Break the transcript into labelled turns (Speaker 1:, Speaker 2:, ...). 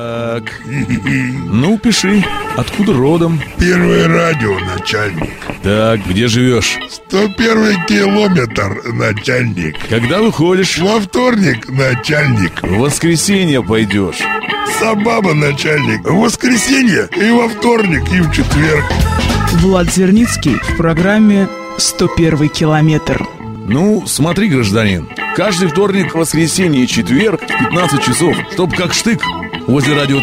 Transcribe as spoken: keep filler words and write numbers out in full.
Speaker 1: Так, ну пиши, откуда родом?
Speaker 2: Первое радио, начальник.
Speaker 1: Так, где живешь?
Speaker 2: Сто первый километр, начальник.
Speaker 1: Когда выходишь?
Speaker 2: Во вторник, начальник.
Speaker 1: В воскресенье пойдешь.
Speaker 2: Сабаба, начальник. В воскресенье и во вторник, и в четверг.
Speaker 3: Влад Зерницкий в программе «сто первый километр».
Speaker 1: Ну, смотри, гражданин, каждый вторник, воскресенье и четверг в пятнадцать часов, чтоб как штык возле радио